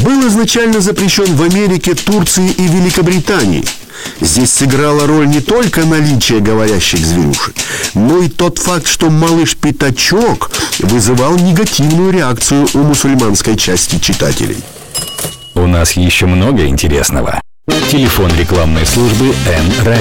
был изначально запрещен в Америке, Турции и Великобритании. Здесь сыграла роль не только наличие говорящих зверюшек, но и тот факт, что малыш-пятачок вызывал негативную реакцию у мусульманской части читателей. У нас еще много интересного. Телефон рекламной службы Н-Радио.